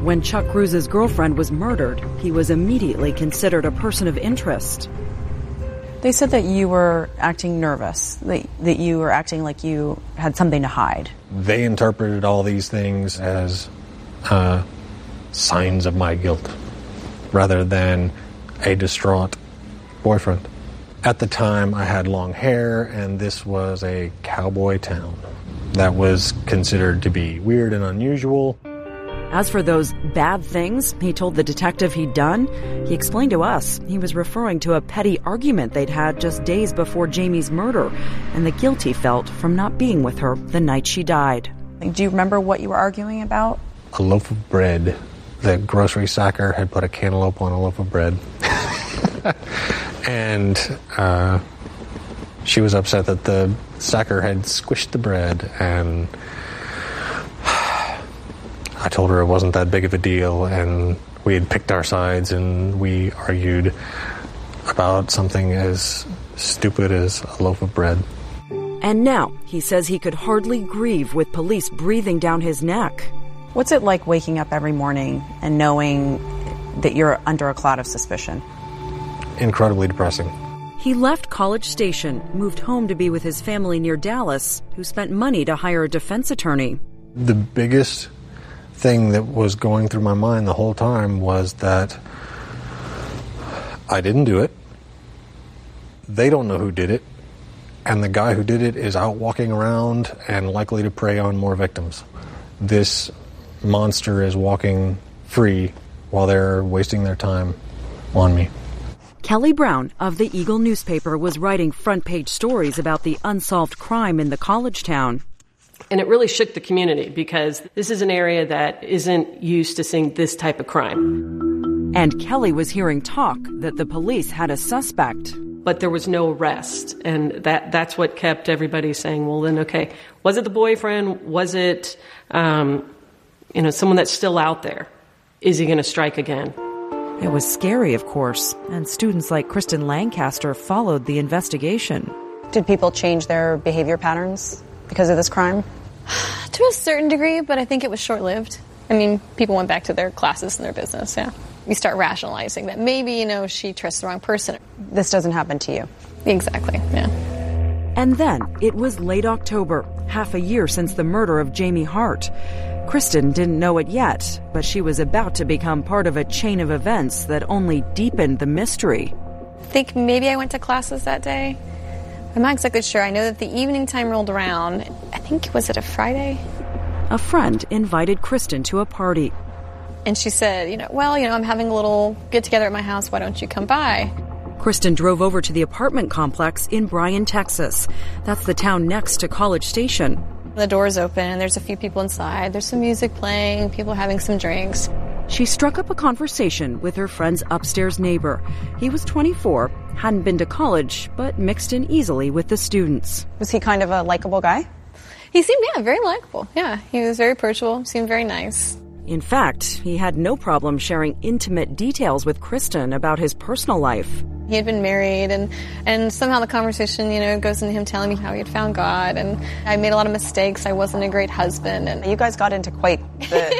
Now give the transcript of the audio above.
when Chuck Cruz's girlfriend was murdered, he was immediately considered a person of interest. They said that you were acting nervous, that you were acting like you had something to hide. They interpreted all these things as signs of my guilt rather than a distraught boyfriend. At the time, I had long hair, and this was a cowboy town. That was considered to be weird and unusual. As for those bad things he told the detective he'd done, he explained to us he was referring to a petty argument they'd had just days before Jamie's murder and the guilt he felt from not being with her the night she died. Do you remember what you were arguing about? A loaf of bread. The grocery sacker had put a cantaloupe on a loaf of bread. And she was upset that the sacker had squished the bread, and I told her it wasn't that big of a deal, and we had picked our sides, and we argued about something as stupid as a loaf of bread. And now he says he could hardly grieve with police breathing down his neck. What's it like waking up every morning and knowing that you're under a cloud of suspicion? Incredibly depressing. He left College Station, moved home to be with his family near Dallas, who spent money to hire a defense attorney. The biggest thing that was going through my mind the whole time was that I didn't do it. They don't know who did it. And the guy who did it is out walking around and likely to prey on more victims. This monster is walking free while they're wasting their time on me. Kelly Brown of the Eagle newspaper was writing front-page stories about the unsolved crime in the college town. And it really shook the community because this is an area that isn't used to seeing this type of crime. And Kelly was hearing talk that the police had a suspect. But there was no arrest. And that's what kept everybody saying, well, then, okay, was it the boyfriend? Was it, someone that's still out there? Is he going to strike again? It was scary, of course, and students like Kristen Lancaster followed the investigation. Did people change their behavior patterns because of this crime? To a certain degree, but I think it was short-lived. I mean, people went back to their classes and their business, yeah. You start rationalizing that maybe, she trusts the wrong person. This doesn't happen to you. Exactly, yeah. And then it was late October, half a year since the murder of Jamie Hart. Kristen didn't know it yet, but she was about to become part of a chain of events that only deepened the mystery. I think maybe I went to classes that day. I'm not exactly sure. I know that the evening time rolled around. I think, was it a Friday? A friend invited Kristen to a party. And she said, I'm having a little get-together at my house. Why don't you come by? Kristen drove over to the apartment complex in Bryan, Texas. That's the town next to College Station. The door's open, and there's a few people inside. There's some music playing, people having some drinks. She struck up a conversation with her friend's upstairs neighbor. He was 24, hadn't been to college, but mixed in easily with the students. Was he kind of a likable guy? He seemed, very likable. Yeah, he was very approachable, seemed very nice. In fact, he had no problem sharing intimate details with Kristen about his personal life. He had been married, and somehow the conversation, goes into him telling me how he had found God, and I made a lot of mistakes. I wasn't a great husband. And you guys got into quite the